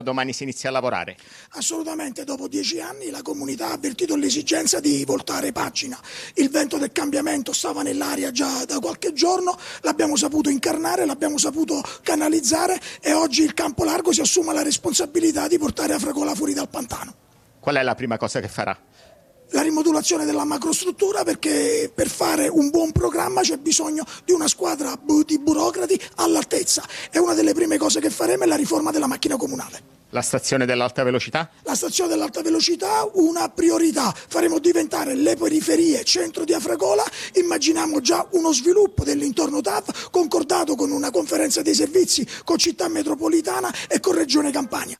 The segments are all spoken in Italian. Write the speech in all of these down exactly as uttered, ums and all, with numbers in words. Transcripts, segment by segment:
Domani si inizia a lavorare. Assolutamente, dopo dieci anni la comunità ha avvertito l'esigenza di voltare pagina. Il vento del cambiamento stava nell'aria già da qualche giorno, l'abbiamo saputo incarnare, l'abbiamo saputo canalizzare e oggi il Campo Largo si assume la responsabilità di portare Afragola fuori dal pantano. Qual è la prima cosa che farà? La rimodulazione della macrostruttura, perché per fare un buon programma c'è bisogno di una squadra di burocrati all'altezza e una delle prime cose che faremo è la riforma della macchina comunale. La stazione dell'alta velocità? La stazione dell'alta velocità, una priorità. Faremo diventare le periferie centro di Afragola. Immaginiamo già uno sviluppo dell'intorno T A V concordato con una conferenza dei servizi con Città Metropolitana e con Regione Campania.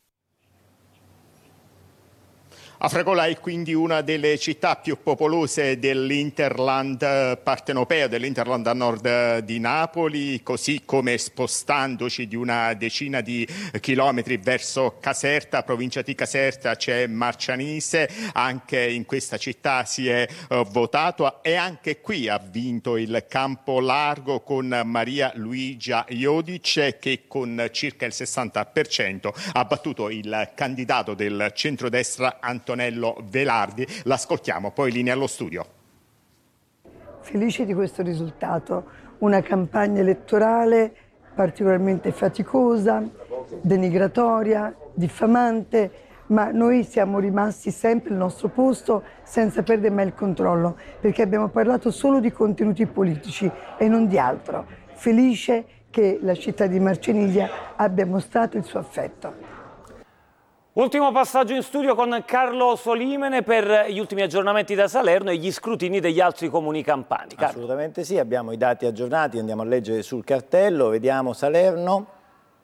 Afragola è quindi una delle città più popolose dell'Interland partenopeo, dell'Interland a nord di Napoli, così come spostandoci di una decina di chilometri verso Caserta, provincia di Caserta, c'è Marcianise. Anche in questa città si è uh, votato e anche qui ha vinto il Campo Largo con Maria Luigia Iodice, che con circa il sessanta per cento ha battuto il candidato del centrodestra Antonello Antonello Velardi. L'ascoltiamo, poi linea allo studio. Felice di questo risultato, una campagna elettorale particolarmente faticosa, denigratoria, diffamante, ma noi siamo rimasti sempre al nostro posto senza perdere mai il controllo, perché abbiamo parlato solo di contenuti politici e non di altro. Felice che la città di Marceniglia abbia mostrato il suo affetto. Ultimo passaggio in studio con Carlo Solimene per gli ultimi aggiornamenti da Salerno e gli scrutini degli altri comuni campani. Carlo. Assolutamente sì, abbiamo i dati aggiornati, andiamo a leggere sul cartello, vediamo Salerno.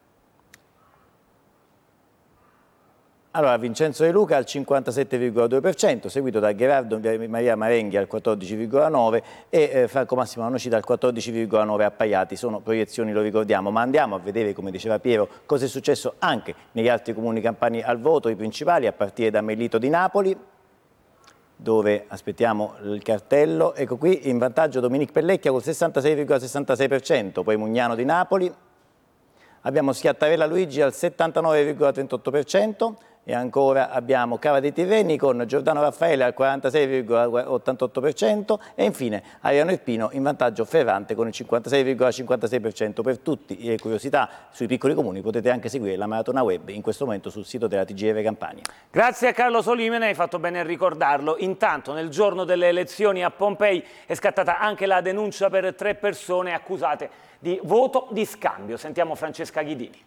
Allora, Vincenzo De Luca al cinquantasette virgola due per cento, seguito da Gherardo Maria Marenghi al quattordici virgola nove per cento e eh, Franco Massimo Nocita al quattordici virgola nove per cento appaiati. Sono proiezioni, lo ricordiamo, ma andiamo a vedere, come diceva Piero, cosa è successo anche negli altri comuni campani al voto, i principali, a partire da Mellito di Napoli, dove aspettiamo il cartello. Ecco qui, in vantaggio Dominique Pellecchia col sessantasei virgola sessantasei per cento, poi Mugnano di Napoli, abbiamo Schiattavella Luigi al settantanove virgola trentotto per cento, e ancora abbiamo Cava dei Tirreni con Giordano Raffaele al quarantasei virgola ottantotto per cento e infine Ariano Irpino in vantaggio ferrante con il cinquantasei virgola cinquantasei per cento. Per tutte le curiosità sui piccoli comuni potete anche seguire la maratona web in questo momento sul sito della T G R Campania. Grazie a Carlo Solimene, hai fatto bene a ricordarlo. Intanto nel giorno delle elezioni a Pompei è scattata anche la denuncia per tre persone accusate di voto di scambio. Sentiamo Francesca Ghidini.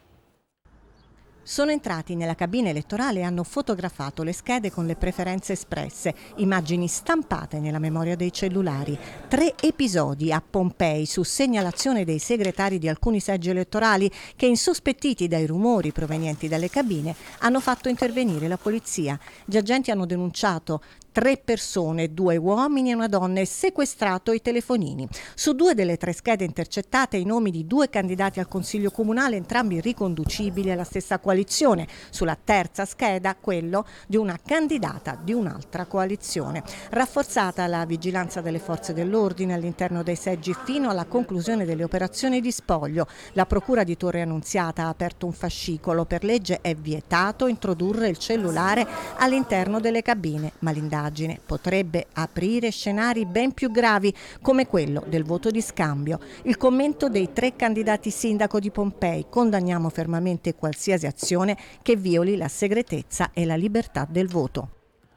Sono entrati nella cabina elettorale e hanno fotografato le schede con le preferenze espresse, immagini stampate nella memoria dei cellulari. Tre episodi a Pompei su segnalazione dei segretari di alcuni seggi elettorali che, insospettiti dai rumori provenienti dalle cabine, hanno fatto intervenire la polizia. Gli agenti hanno denunciato tre persone, due uomini e una donna, e sequestrato i telefonini. Su due delle tre schede intercettate i nomi di due candidati al Consiglio Comunale, entrambi riconducibili alla stessa coalizione. Sulla terza scheda quello di una candidata di un'altra coalizione. Rafforzata la vigilanza delle forze dell'ordine all'interno dei seggi fino alla conclusione delle operazioni di spoglio. La Procura di Torre Annunziata ha aperto un fascicolo. Per legge è vietato introdurre il cellulare all'interno delle cabine, ma l'indagine potrebbe aprire scenari ben più gravi come quello del voto di scambio. Il commento dei tre candidati sindaco di Pompei: condanniamo fermamente qualsiasi azione che violi la segretezza e la libertà del voto.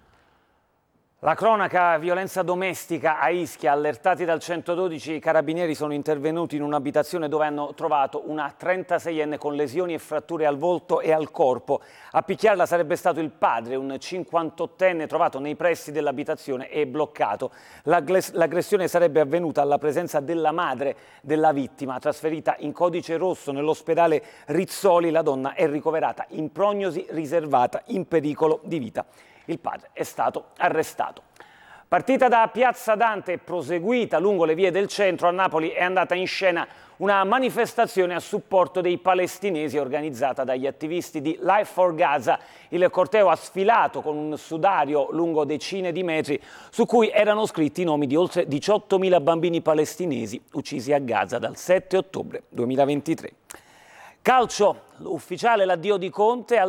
La cronaca: violenza domestica a Ischia. Allertati dal centododici, i carabinieri sono intervenuti in un'abitazione dove hanno trovato una trentaseienne con lesioni e fratture al volto e al corpo. A picchiarla sarebbe stato il padre, un cinquantottenne trovato nei pressi dell'abitazione e bloccato. L'aggressione sarebbe avvenuta alla presenza della madre della vittima. Trasferita in codice rosso nell'ospedale Rizzoli, la donna è ricoverata in prognosi riservata, in pericolo di vita. Il padre è stato arrestato. Partita da Piazza Dante e proseguita lungo le vie del centro, a Napoli è andata in scena una manifestazione a supporto dei palestinesi organizzata dagli attivisti di Life for Gaza. Il corteo ha sfilato con un sudario lungo decine di metri su cui erano scritti i nomi di oltre diciottomila bambini palestinesi uccisi a Gaza dal sette ottobre duemilaventitré. Calcio, ufficiale l'addio di Conte al